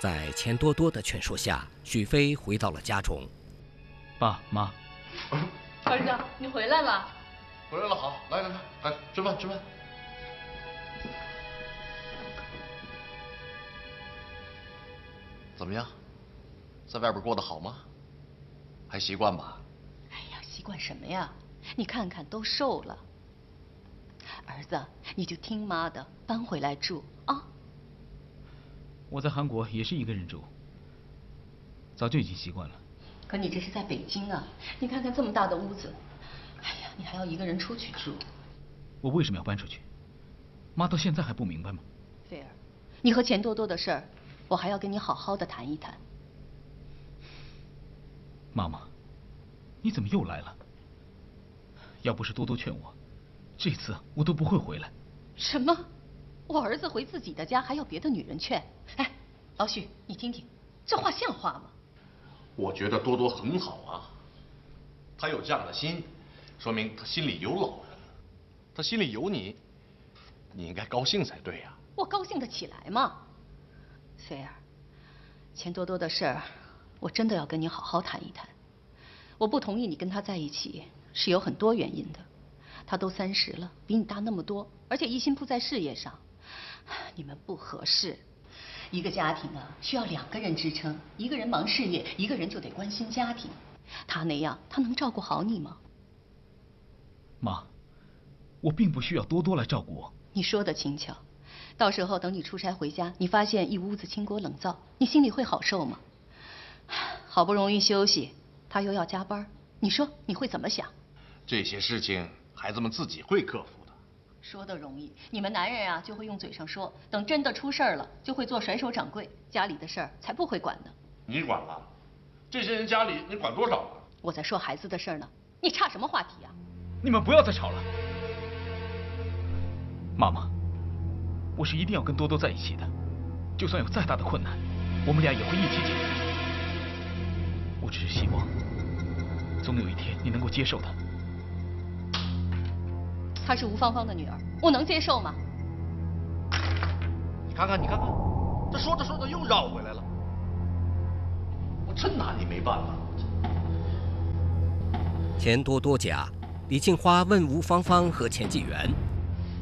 在钱多多的劝说下，许飞回到了家中。 爸妈， 儿子，你回来了。 回来了，好，来，吃饭。怎么样，在外边过得好吗？还习惯吧？ 哎呀，习惯什么呀？你看看都瘦了。儿子，你就听妈的，搬回来住啊。 我在韩国也是一个人住，早就已经习惯了。 可你这是在北京啊，你看看这么大的屋子，哎呀，你还要一个人出去住。 我为什么要搬出去？妈到现在还不明白吗？ 菲儿，你和钱多多的事儿，我还要跟你好好的谈一谈。 妈妈，你怎么又来了？要不是多多劝我，这次我都不会回来。 什么？我儿子回自己的家还要别的女人劝？哎，老许，你听听，这话像话吗？ 我觉得多多很好啊，他有这样的心，说明他心里有老人，他心里有你，你应该高兴才对呀。 我高兴得起来吗？菲儿，钱多多的事儿，我真的要跟你好好谈一谈。我不同意你跟他在一起，是有很多原因的。他都30了，比你大那么多，而且一心扑在事业上，你们不合适。一个家庭啊，需要2个人支撑，一个人忙事业，一个人就得关心家庭。他那样，他能照顾好你吗？ 妈，我并不需要多多来照顾我。 你说的轻巧，到时候等你出差回家，你发现一屋子清锅冷灶，你心里会好受吗？好不容易休息，他又要加班，你说你会怎么想？ 这些事情孩子们自己会克服的。 说的容易，你们男人啊就会用嘴上说，等真的出事儿了，就会做甩手掌柜，家里的事儿才不会管呢。 你管了？这些人家里你管多少了？ 我在说孩子的事儿呢，你岔什么话题呀？ 你们不要再吵了。妈妈，我是一定要跟多多在一起的，就算有再大的困难，我们俩也会一起解决。我只是希望，总有一天你能够接受他。 她是吴芳芳的女儿，我能接受吗？ 你看看，这说着说着又绕回来了，我真拿你没办法。 钱多多家，李庆花问吴芳芳和钱继元